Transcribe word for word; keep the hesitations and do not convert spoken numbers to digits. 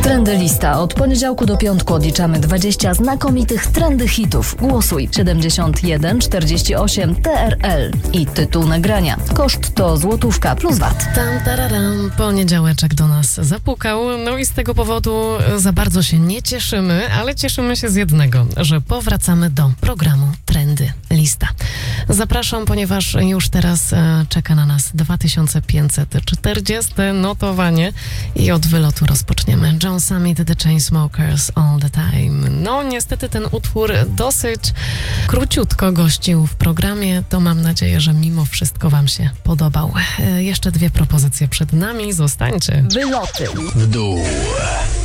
Trendy Lista. Od poniedziałku do piątku odliczamy dwadzieścia znakomitych trendy hitów. Głosuj siedemdziesiąt jeden czterdzieści osiem T R L i tytuł nagrania. Koszt to złotówka plus V A T. Tam, tararam, poniedziałeczek do nas zapukał, no i z tego powodu za bardzo się nie cieszymy, ale cieszymy się z jednego, że powracamy do programu Trendy Lista. Zapraszam, ponieważ już teraz e, czeka na nas dwa tysiące pięćset czterdzieste notowanie i od wylotu rozpoczniemy. John Summit, The Chainsmokers, All the Time. No niestety ten utwór dosyć króciutko gościł w programie, to mam nadzieję, że mimo wszystko wam się podobał. E, jeszcze dwie propozycje przed nami, zostańcie. Wyloty. W dół.